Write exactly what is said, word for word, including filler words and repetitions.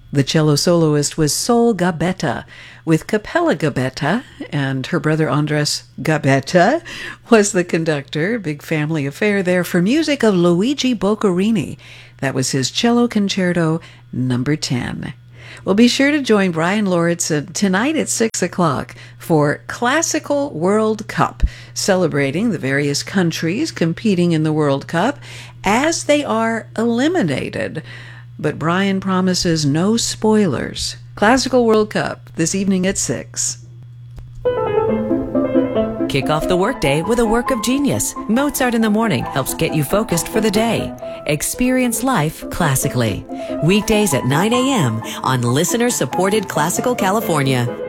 The cello soloist was Sol Gabetta, with Capella Gabetta, and her brother Andres Gabetta was the conductor. Big family affair there for music of Luigi Boccherini. That was his cello concerto number ten. Well, be sure to join Brian Lauritsen tonight at six o'clock for Classical World Cup, celebrating the various countries competing in the World Cup as they are eliminated. But Brian promises no spoilers. Classical World Cup this evening at six. Kick off the workday with a work of genius. Mozart in the Morning helps get you focused for the day. Experience life classically. Weekdays at nine a.m. on listener-supported Classical California.